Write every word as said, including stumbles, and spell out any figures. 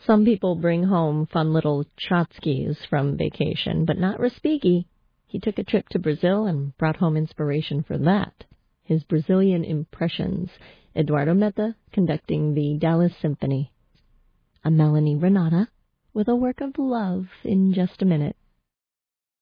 Some people bring home fun little tchotchkes from vacation, but not Respighi. He took a trip to Brazil and brought home inspiration for that. His Brazilian impressions, Eduardo Meta conducting the Dallas Symphony. I'm Melanie Renata with a work of love in just a minute.